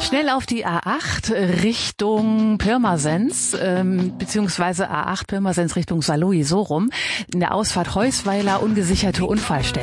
Schnell auf die A8 Richtung Pirmasens, beziehungsweise A8 Pirmasens Richtung Saarlouis, so rum. In der Ausfahrt Heusweiler ungesicherte Unfallstelle.